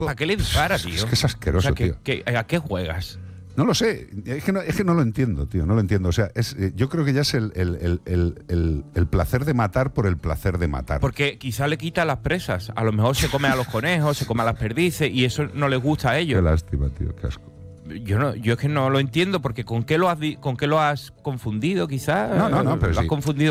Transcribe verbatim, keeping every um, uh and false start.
¿Para qué le dispara, tío? Es que es asqueroso, o sea, tío. ¿qué, qué, ¿A qué juegas? No lo sé, es que no, es que no lo entiendo, tío, no lo entiendo. O sea, es, eh, yo creo que ya es el, el, el, el, el, el placer de matar por el placer de matar. Porque quizá le quita las presas. A lo mejor se come a los conejos, se come a las perdices y eso no les gusta a ellos. Qué lástima, tío, qué asco. Yo no, yo es que no lo entiendo, porque ¿con qué lo has, di- con qué lo has confundido, quizás? No, no, no, pero ¿Lo has sí. confundido